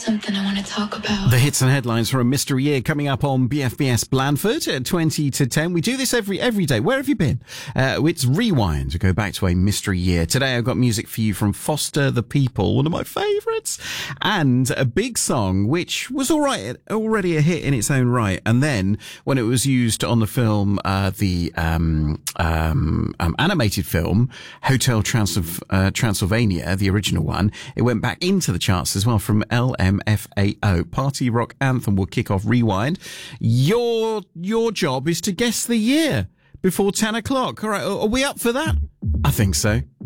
Something I want to talk about. The hits and headlines for a mystery year coming up on BFBS Blandford at 20 to 10. We do this every day. Where have you been? It's Rewind to go back to a mystery year. Today I've got music for you from Foster the People, one of my favourites, and a big song which was already a hit in its own right. And then when it was used on the film, the animated film Hotel Transylvania, the original one, it went back into the charts as well from LMFAO. Party rock anthem will kick off Rewind. Your job is to guess the year before 10 o'clock. All right, are we up for that? I think so.